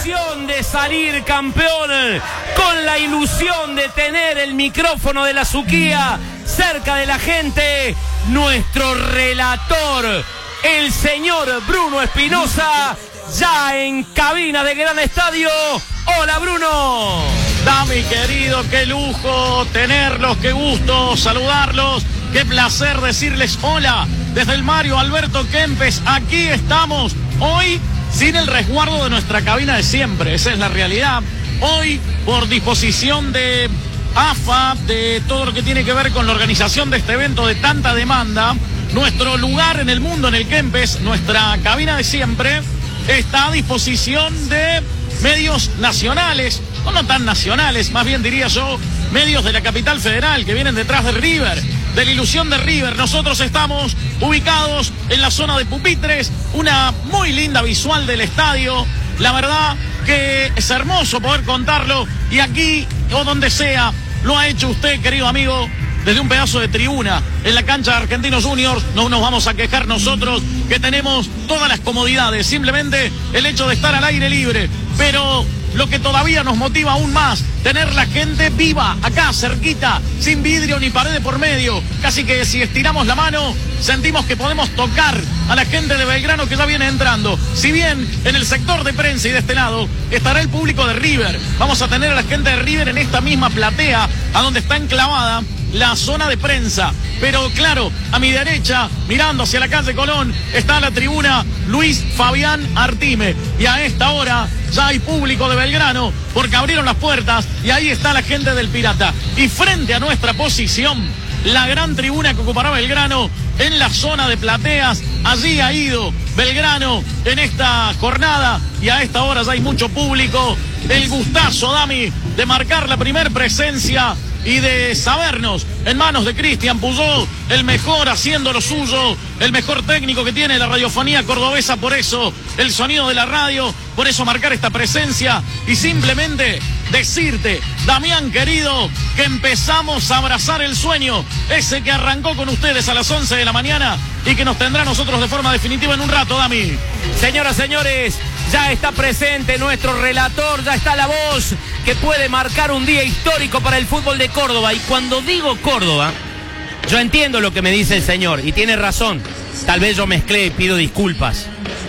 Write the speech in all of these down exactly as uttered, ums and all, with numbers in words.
ilusión de salir campeón, con la ilusión de tener el micrófono de la Suquía cerca de la gente, nuestro relator, el señor Bruno Espinosa, ya en cabina de Gran Estadio. Hola, Bruno. Dami, querido, qué lujo tenerlos, qué gusto saludarlos, qué placer decirles hola desde el Mario Alberto Kempes. Aquí estamos hoy sin el resguardo de nuestra cabina de siempre, esa es la realidad. Hoy, por disposición de A F A, de todo lo que tiene que ver con la organización de este evento de tanta demanda, nuestro lugar en el mundo, en el Kempes, nuestra cabina de siempre, está a disposición de medios nacionales, o no tan nacionales, más bien diría yo, medios de la capital federal que vienen detrás de River, de la ilusión de River. Nosotros estamos ubicados en la zona de pupitres, una muy linda visual del estadio. La verdad que es hermoso poder contarlo, y aquí o donde sea lo ha hecho usted, querido amigo, desde un pedazo de tribuna en la cancha de Argentinos Juniors. No nos vamos a quejar nosotros, que tenemos todas las comodidades, simplemente el hecho de estar al aire libre. Pero lo que todavía nos motiva aún más, tener la gente viva, acá, cerquita, sin vidrio ni pared por medio. Casi que si estiramos la mano, sentimos que podemos tocar a la gente de Belgrano que ya viene entrando. Si bien en el sector de prensa y de este lado estará el público de River, vamos a tener a la gente de River en esta misma platea, a donde está enclavada la zona de prensa. Pero claro, a mi derecha, mirando hacia la calle Colón, está la tribuna Luis Fabián Artime. Y a esta hora ya hay público de Belgrano, porque abrieron las puertas y ahí está la gente del Pirata. Y frente a nuestra posición, la gran tribuna que ocupará Belgrano en la zona de plateas. Allí ha ido Belgrano en esta jornada y a esta hora ya hay mucho público. El gustazo, Dami, de marcar la primer presencia y de sabernos en manos de Cristian Puyol, el mejor haciendo lo suyo, el mejor técnico que tiene la radiofonía cordobesa. Por eso el sonido de la radio, por eso marcar esta presencia y simplemente decirte, Damián querido, que empezamos a abrazar el sueño, ese que arrancó con ustedes a las once de la mañana y que nos tendrá a nosotros de forma definitiva en un rato, Dami. Señoras, señores, ya está presente nuestro relator, ya está la voz que puede marcar un día histórico para el fútbol de Córdoba. Y cuando digo Córdoba, yo entiendo lo que me dice el señor, y tiene razón. Tal vez yo mezclé, pido disculpas.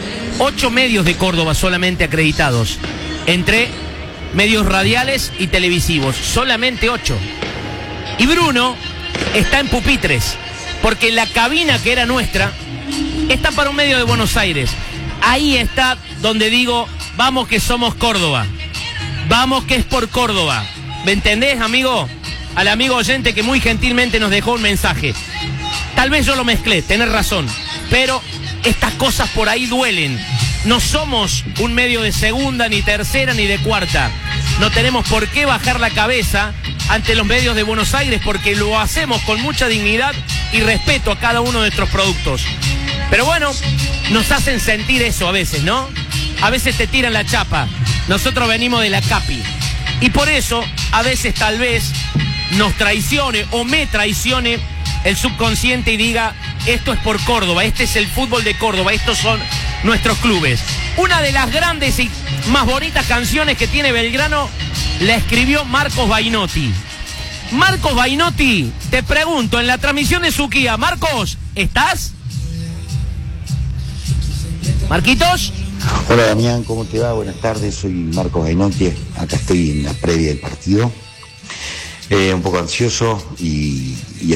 Ocho medios de Córdoba solamente acreditados, entre medios radiales y televisivos, solamente ocho. Y Bruno está en pupitres, porque la cabina que era nuestra está para un medio de Buenos Aires. Ahí está donde digo, vamos que somos Córdoba, vamos que es por Córdoba. ¿Me entendés, amigo? Al amigo oyente que muy gentilmente nos dejó un mensaje. Tal vez yo lo mezclé, tenés razón, pero estas cosas por ahí duelen. No somos un medio de segunda, ni tercera, ni de cuarta. No tenemos por qué bajar la cabeza ante los medios de Buenos Aires, porque lo hacemos con mucha dignidad y respeto a cada uno de nuestros productos. Pero bueno, nos hacen sentir eso a veces, ¿no? A veces te tiran la chapa. Nosotros venimos de la Capi. Y por eso, a veces tal vez nos traicione o me traicione el subconsciente y diga, esto es por Córdoba, este es el fútbol de Córdoba, estos son nuestros clubes. Una de las grandes y más bonitas canciones que tiene Belgrano la escribió Marcos Bainotti. Marcos Bainotti, te pregunto, en la transmisión de Suquía, Marcos, ¿estás? ¿Marquitos? Hola Damián, ¿cómo te va? Buenas tardes, soy Marcos Bainotti, acá estoy en la previa del partido, eh, un poco ansioso y, y